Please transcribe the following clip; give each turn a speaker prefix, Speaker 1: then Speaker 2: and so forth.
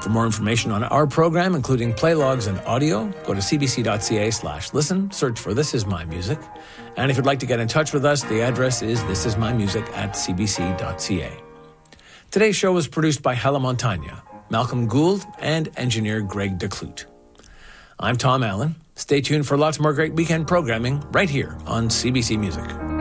Speaker 1: For more information on our program, including play logs and audio, go to cbc.ca/listen, search for This Is My Music. And if you'd like to get in touch with us, the address is thisismymusic@cbc.ca. Today's show was produced by Hala Montagna, Malcolm Gould, and engineer Greg DeClute. I'm Tom Allen. Stay tuned for lots more great weekend programming right here on CBC Music.